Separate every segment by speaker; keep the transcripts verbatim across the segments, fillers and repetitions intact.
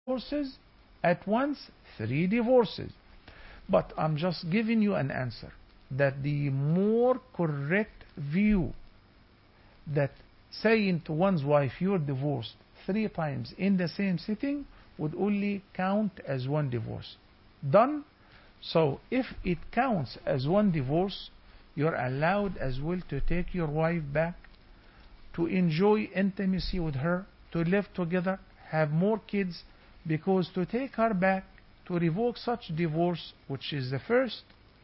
Speaker 1: divorces, at once three divorces. But I'm just giving you an answer that the more correct view that saying to one's wife you're divorced three times in the same sitting would only count as one divorce. Done? So if it counts as one divorce, you're allowed as well to take your wife back, to enjoy intimacy with her, to live together, have more kids, because to take her back, to revoke such divorce, which is the first,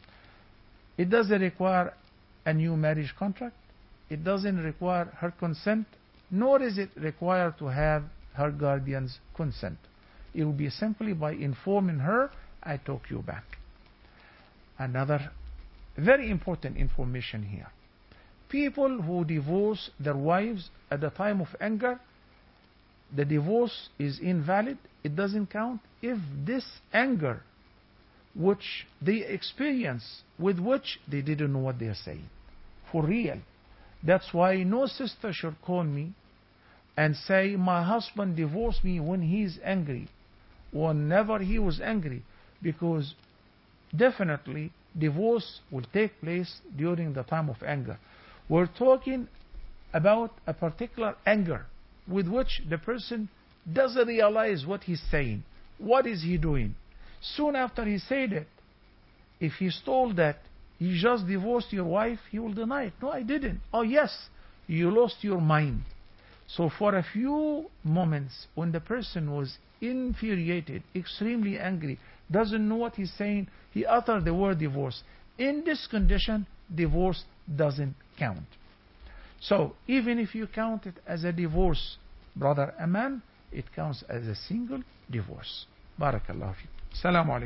Speaker 1: it doesn't require a new marriage contract, it doesn't require her consent, nor is it required to have her guardian's consent. It will be simply by informing her, I took you back. Another very important information here. People who divorce their wives at the time of anger, the divorce is invalid. It doesn't count if this anger which they experience, with which they didn't know what they are saying. For real. That's why no sister should call me and say, my husband divorced me when he's angry. Whenever he was angry. Because definitely divorce will take place during the time of anger. We're talking about a particular anger with which the person doesn't realize what he's saying. What is he doing? Soon after he said it, if he's told that you just divorced your wife, he will deny it. No, I didn't. Oh yes, you lost your mind. So for a few moments when the person was infuriated, extremely angry, doesn't know what he's saying, he uttered the word divorce. In this condition, divorce doesn't count. So even if you count it as a divorce, brother Aman, it counts as a single divorce. Barakallahu fiik. Assalamu alaikum.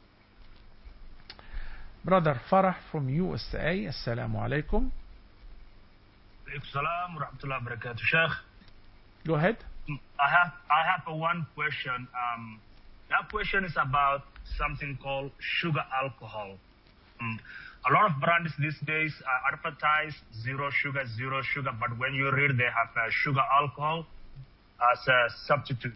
Speaker 1: Brother Farah from U S A. Assalamu alaikum.
Speaker 2: Salam wa rahmatullahi wa barakatuh. Sheikh,
Speaker 1: go ahead.
Speaker 2: I have I have a one question. Um, that question is about something called sugar alcohol. Um, a lot of brands these days uh, advertise zero sugar, zero sugar, but when you read, they have uh, sugar alcohol as a substitute.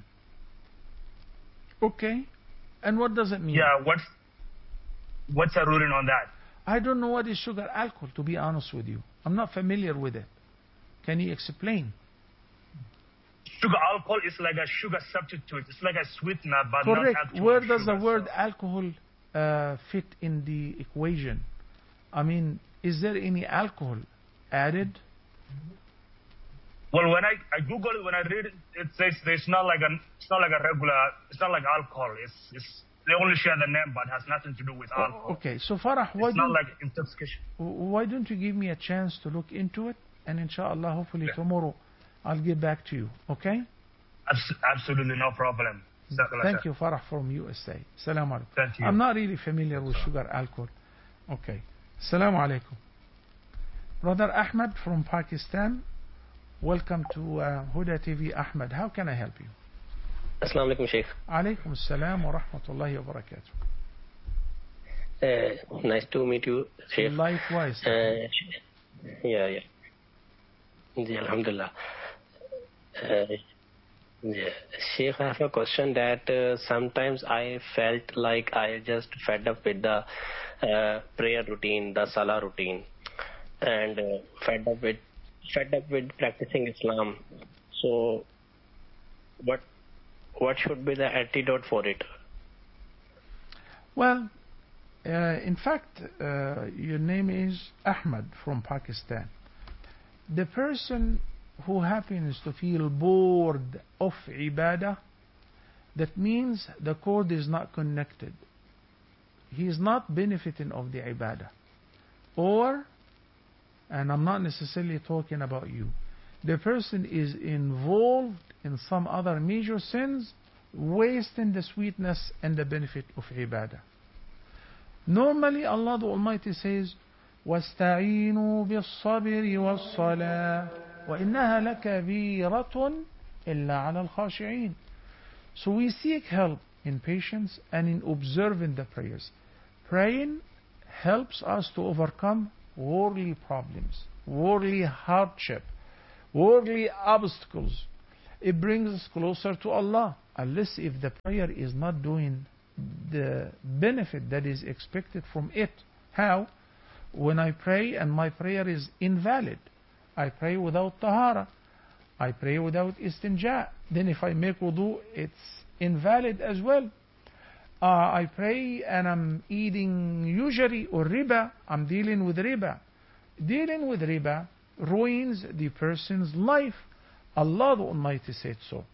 Speaker 1: Okay. And what does it mean?
Speaker 2: Yeah, what's what's the ruling on that?
Speaker 1: I don't know what is sugar alcohol, to be honest with you. I'm not familiar with it. Can you explain?
Speaker 2: Sugar alcohol is like a sugar substitute. It's like a sweetener, but
Speaker 1: correct.
Speaker 2: not actually
Speaker 1: Where does
Speaker 2: sugar,
Speaker 1: the word
Speaker 2: so.
Speaker 1: alcohol uh, fit in the equation? I mean, is there any alcohol added?
Speaker 2: Well, when I, I Google it, when I read it, it says it's not like a it's not like a regular, it's not like alcohol. It's it's they only share the name, but has nothing to do with alcohol.
Speaker 1: Oh, okay, so Farah, why
Speaker 2: it's
Speaker 1: don't
Speaker 2: not like intoxication.
Speaker 1: Why don't you give me a chance to look into it, and inshallah, hopefully yeah. tomorrow, I'll get back to you. Okay?
Speaker 2: Abs absolutely no problem.
Speaker 1: Thank you, Farah from U S A. Assalamu alaikum.
Speaker 2: Thank you.
Speaker 1: I'm not really familiar with sugar alcohol. Okay. Assalamu alaikum. Brother Ahmed from Pakistan. Welcome to uh, Huda T V, Ahmed. How can I help you?
Speaker 3: Assalamu alaikum, Sheikh.
Speaker 1: Alaikum assalam wa rahmatullahi wa barakatuh.
Speaker 3: Uh, nice to meet you, Sheikh.
Speaker 1: Likewise.
Speaker 3: Uh, yeah, yeah. Yeah, alhamdulillah. Uh, yeah. Sheikh, I have a question that uh, sometimes I felt like I just fed up with the uh, prayer routine, the salah routine, and uh, fed up with fed up with practicing Islam. So, what what should be the antidote for it?
Speaker 1: Well, uh, in fact, uh, your name is Ahmed from Pakistan. The person who happens to feel bored of ibadah, that means the cord is not connected. He is not benefiting of the ibadah. Or, and I'm not necessarily talking about you, the person is involved in some other major sins, wasting the sweetness and the benefit of ibadah. Normally, Allah the Almighty says, وَاسْتَعِينُوا بِالصَّبْرِ وَالصَّلَاةِ وَإِنَّهَا لَكَبِيرَةٌ إِلَّا عَلَى الْخَاشِعِينَ. So we seek help in patience and in observing the prayers. Praying helps us to overcome worldly problems, worldly hardship, worldly obstacles. It brings us closer to Allah. unless if the prayer is not doing the benefit that is expected from it. How? When I pray and my prayer is invalid, I pray without tahara, I pray without istinja, then if I make wudu, it's invalid as well. Uh, I pray and I'm eating usury or riba, I'm dealing with riba. Dealing with riba ruins the person's life. Allah the Almighty said so.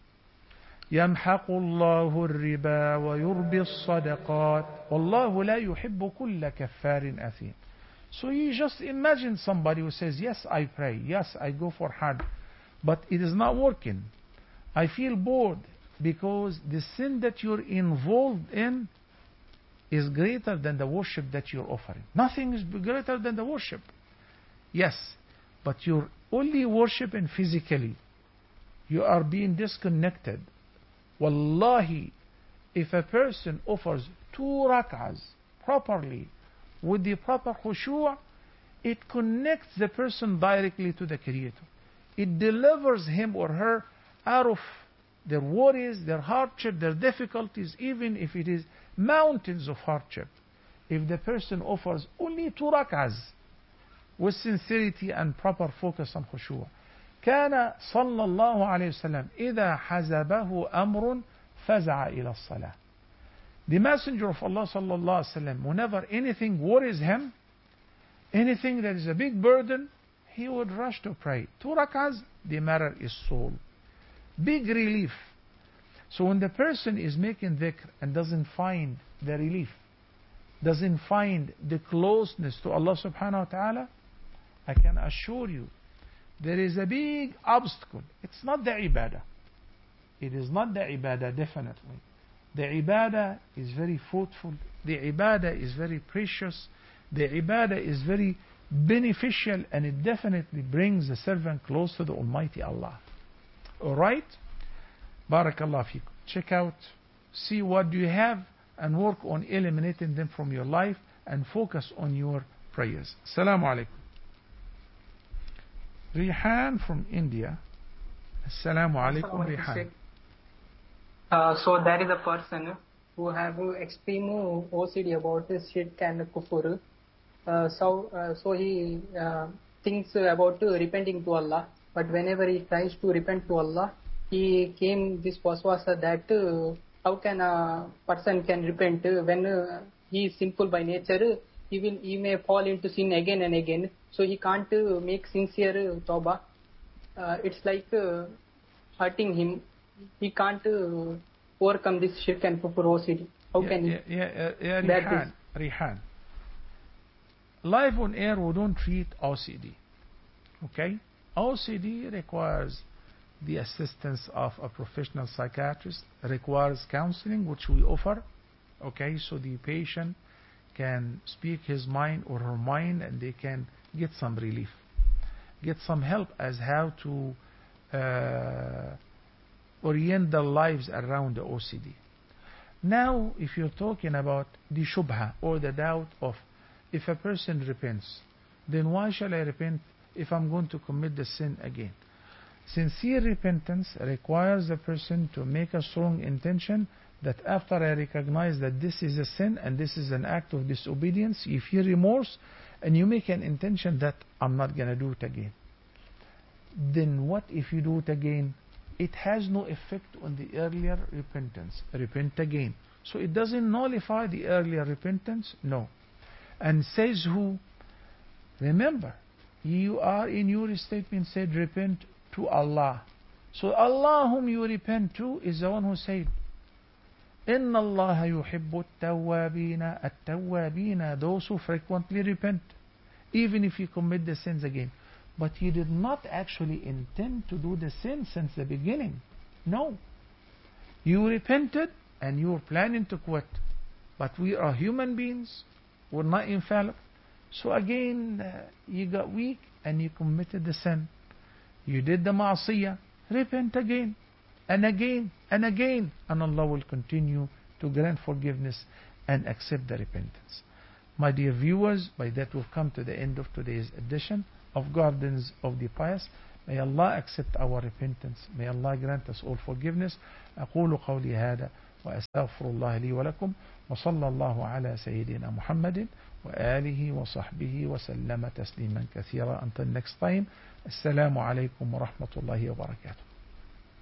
Speaker 1: يمحق الله الربا ويربي الصدقات والله لا يحب كل كفار أثيم. So you just imagine somebody who says, yes, I pray, yes, I go for Hajj, but it is not working. I feel bored because the sin that you're involved in is greater than the worship that you're offering. Nothing is greater than the worship. Yes, but you're only worshiping physically. You are being disconnected. Wallahi, if a person offers two rak'ahs properly with the proper khushu', it connects the person directly to the Creator. It delivers him or her out of their worries, their hardship, their difficulties, even if it is mountains of hardship. If the person offers only two rak'ahs with sincerity and proper focus on khushu'. كان صلى الله عليه وسلم إذا حزبه أمر فزع إلى الصلاة. The Messenger of Allah صلى الله عليه وسلم, whenever anything worries him, anything that is a big burden, he would rush to pray. Two rak'ahs, the matter is solved. Big relief. So when the person is making dhikr and doesn't find the relief, doesn't find the closeness to Allah subhanahu wa ta'ala, I can assure you, there is a big obstacle. It's not the ibadah. It is not the ibadah, definitely. The ibadah is very fruitful. The ibadah is very precious. The ibadah is very beneficial, and it definitely brings the servant close to the Almighty Allah. Alright? Barakallah fikum. Check out, see what do you have, and work on eliminating them from your life, and focus on your prayers. Assalamu alaikum. Rihan from India. Assalamu alaikum, Rihan.
Speaker 4: Uh, so there is a person who have extreme O C D about shirk and kufur. Uh, so, uh, so he uh, thinks about repenting to Allah, but whenever he tries to repent to Allah, he came this waswasa that uh, how can a person can repent when uh, he is sinful by nature. He will he may fall into sin again and again, so he can't uh, make sincere uh, tawbah. Uh, it's like uh, hurting him. He can't uh, overcome this shirk and kufur O C D. How
Speaker 1: yeah,
Speaker 4: can he?
Speaker 1: Yeah, yeah, yeah, yeah Rihan, Rihan. Live on air, we don't treat O C D. Okay? O C D requires the assistance of a professional psychiatrist, requires counseling, which we offer. Okay, so the patient can speak his mind or her mind, and they can get some relief, get some help as how to uh, orient their lives around the O C D. Now, if you're talking about the shubha or the doubt of if a person repents, then why shall I repent if I'm going to commit the sin again? Sincere repentance requires a person to make a strong intention that after I recognize that this is a sin and this is an act of disobedience, you feel remorse and you make an intention that I'm not going to do it again. Then what if you do it again? It has no effect on the earlier repentance. Repent again. So it doesn't nullify the earlier repentance? No. And says who? Remember, you are in your statement said repent to Allah. So Allah whom you repent to is the one who said, إِنَّ اللَّهَ يُحِبُّ التَّوَّابِينَ التَّوَّابِينَ, those who frequently repent, even if you commit the sins again. But you did not actually intend to do the sin since the beginning. No. You repented and you were planning to quit. But we are human beings. We're not infallible. So again, uh, you got weak and you committed the sin. You did the ma'asiyah. Repent again and again and again, and Allah will continue to grant forgiveness and accept the repentance. My dear viewers, by that we've come to the end of today's edition of Gardens of the Pious. May Allah accept our repentance. May Allah grant us all forgiveness. أقول قولي هذا وأستغفر الله لي ولكم وصلى الله على سيدنا محمد وآله وصحبه وسلم تسليما كثيرا. Until next time. السلام عليكم ورحمة الله وبركاته.